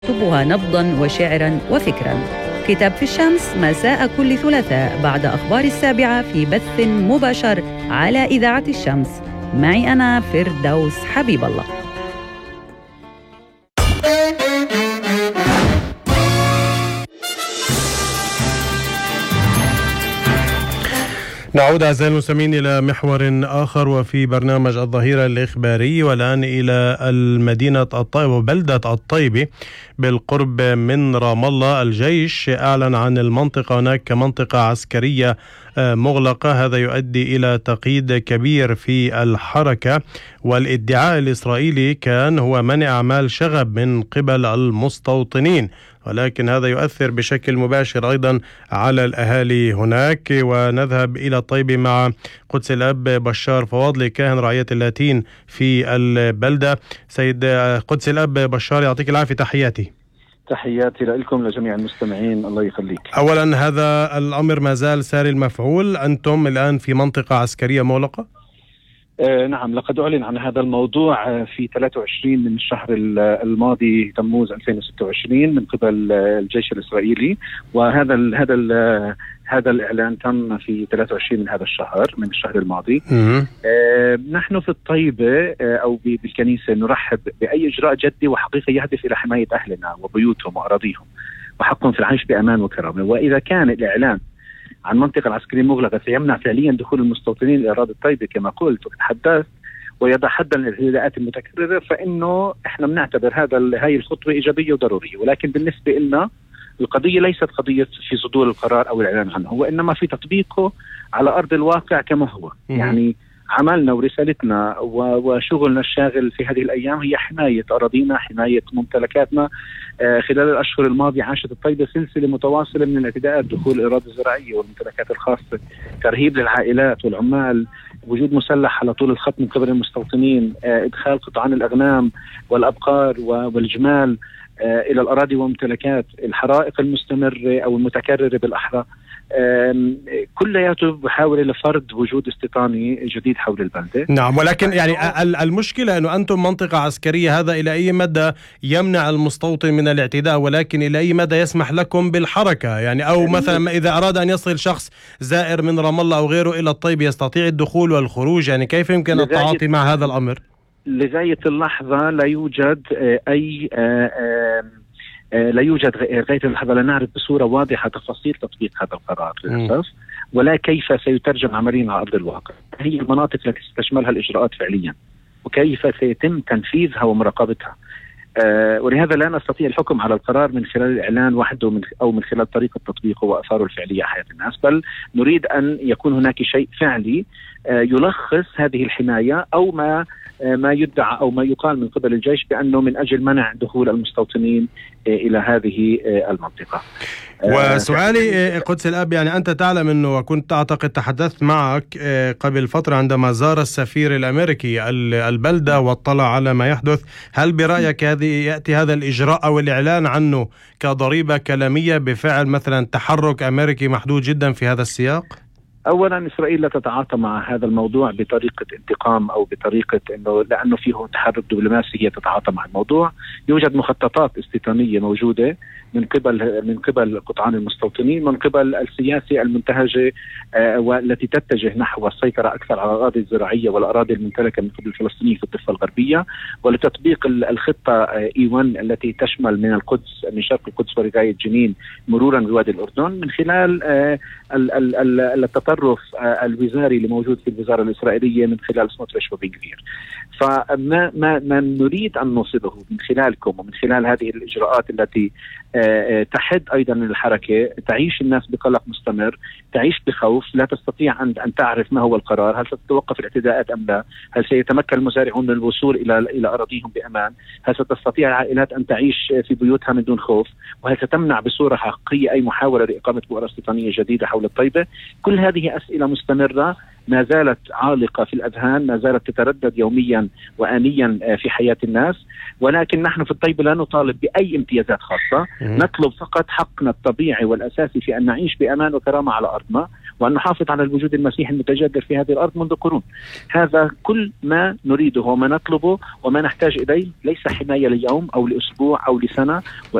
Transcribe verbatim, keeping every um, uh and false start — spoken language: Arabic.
يكتبها نبضاً وشعراً وفكراً. كتاب في الشمس مساء كل ثلاثاء بعد أخبار السابعة في بث مباشر على إذاعة الشمس. معي أنا فردوس حبيب الله. نعود أعزائي المستمعين إلى محور آخر وفي برنامج الظهيرة الإخباري، والآن إلى المدينة الطيبة وبلدة الطيبة بالقرب من رام الله. الجيش أعلن عن المنطقة هناك كمنطقة عسكرية مغلقة، هذا يؤدي إلى تقييد كبير في الحركة، والادعاء الإسرائيلي كان هو منع أعمال شغب من قبل المستوطنين، ولكن هذا يؤثر بشكل مباشر أيضا على الأهالي هناك. ونذهب إلى الطيبة مع قدس الأب بشار فواضلي كاهن رعية اللاتين في البلدة. سيد قدس الأب بشار، يعطيك العافية، تحياتي. تحياتي لكم لجميع المستمعين، الله يخليك. أولا، هذا الأمر ما زال ساري المفعول، أنتم الآن في منطقة عسكرية مغلقة؟ آه نعم، لقد أعلن عن هذا الموضوع في ثلاثة وعشرين من الشهر الماضي تموز ألفين وستة وعشرين من قبل الجيش الإسرائيلي، وهذا ال هذا ال هذا الإعلان تم في ثلاثة وعشرين من هذا الشهر من الشهر الماضي. آه نحن في الطيبة آه أو بالكنيسة نرحب بأي إجراء جدي وحقيقي يهدف إلى حماية أهلنا وبيوتهم وأراضيهم وحقهم في العيش بأمان وكرامة. وإذا كان الإعلان عن منطقة العسكرية مغلقة سيمنع فعليا دخول المستوطنين إلى أراضي الطيبة كما قلت وتحدثت ويضع حدا للاعتداءات المتكررة، فإنه إحنا بنعتبر هذا هاي الخطوة إيجابية وضرورية. ولكن بالنسبة لنا القضية ليست قضية في صدور القرار أو الإعلان عنه، وإنما في تطبيقه على أرض الواقع كما هو. يعني عملنا ورسالتنا وشغلنا الشاغل في هذه الأيام هي حماية أراضينا، حماية ممتلكاتنا. آه خلال الأشهر الماضية عاشت الطيبة سلسلة متواصلة من الاعتداءات، دخول الأراضي الزراعية والممتلكات الخاصة، ترهيب للعائلات والعمال، وجود مسلح على طول الخط من قبل المستوطنين، آه إدخال قطعان الأغنام والأبقار والجمال آه إلى الأراضي وممتلكات، الحرائق المستمرة أو المتكررة بالأحرى، كلياته بحاول لفرض وجود استيطاني جديد حول البلدة. نعم، ولكن يعني المشكلة أنه أنتم منطقة عسكرية، هذا إلى أي مدى يمنع المستوطن من الاعتداء، ولكن إلى أي مدى يسمح لكم بالحركة؟ يعني أو مثلا إذا أراد أن يصل شخص زائر من رام الله أو غيره إلى الطيب يستطيع الدخول والخروج، يعني كيف يمكن التعاطي مع هذا الأمر؟ لغاية اللحظة لا يوجد أي لا يوجد غاية اللحظة لا نعرف بصورة واضحة تفاصيل تطبيق هذا القرار للأسف، ولا كيف سيترجم عمليا على أرض الواقع. هي المناطق التي ستشملها الإجراءات فعليا وكيف سيتم تنفيذها ومراقبتها. آه ولهذا لا نستطيع الحكم على القرار من خلال الإعلان وحده من أو من خلال طريقة تطبيقه وأثاره الفعلية حياة الناس، بل نريد أن يكون هناك شيء فعلي آه يلخص هذه الحماية، أو ما آه ما يدعى أو ما يقال من قبل الجيش بأنه من أجل منع دخول المستوطنين آه إلى هذه آه المنطقة. وسؤالي قدس الأب، يعني أنت تعلم أنه وكنت أعتقد تحدثت معك قبل فترة عندما زار السفير الأمريكي البلدة واطلع على ما يحدث، هل برأيك هذه يأتي هذا الإجراء أو الإعلان عنه كضريبة كلامية بفعل مثلا تحرك أمريكي محدود جدا في هذا السياق؟ أولا إسرائيل لا تتعاطى مع هذا الموضوع بطريقة انتقام أو بطريقة أنه لأنه فيه تحرك دبلوماسي هي تتعاطى مع الموضوع. يوجد مخططات استيطانية موجودة من قبل من قبل قطعان المستوطنين، من قبل السياسة المنتهجة آه والتي تتجه نحو السيطرة أكثر على الأراضي الزراعية والأراضي الممتلكة من قبل الفلسطينيين في الضفة الغربية، ولتطبيق الخطة آه إي واحد التي تشمل من القدس من شرق القدس ولغاية جنين مرورا بوادي الأردن من خلال آه التطرف آه الوزاري اللي موجود في الوزارة الإسرائيلية من خلال سموتريتش وبن غفير. فما ما, ما نريد أن نوصله من خلالكم ومن خلال هذه الإجراءات التي تحد أيضا الحركة، تعيش الناس بقلق مستمر، تعيش بخوف، لا تستطيع أن أن تعرف ما هو القرار، هل ستتوقف الاعتداءات أم لا، هل سيتمكن المزارعون من الوصول إلى إلى أراضيهم بأمان، هل ستستطيع العائلات أن تعيش في بيوتها من دون خوف، وهل ستمنع بصورة حقيقية أي محاولة لإقامة بؤرة استيطانية جديدة حول الطيبة. كل هذه أسئلة مستمرة ما زالت عالقة في الأذهان، ما زالت تتردد يوميا وآنيا في حياة الناس. ولكن نحن في الطيبة لا نطالب بأي امتيازات خاصة، نطلب فقط حقنا الطبيعي والأساسي في أن نعيش بأمان وكرامة على أرضنا، وأن نحافظ على الوجود المسيحي المتجذر في هذه الأرض منذ قرون. هذا كل ما نريده وما نطلبه وما نحتاج إليه، ليس حماية ليوم أو لأسبوع أو لسنة،